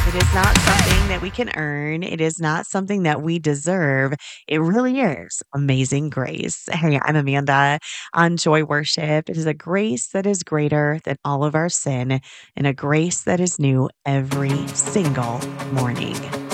It is not something that we can earn. It is not something that we deserve. It really is amazing grace. Hey, I'm Amanda on Joy Worship. It is a grace that is greater than all of our sin and a grace that is new every single morning.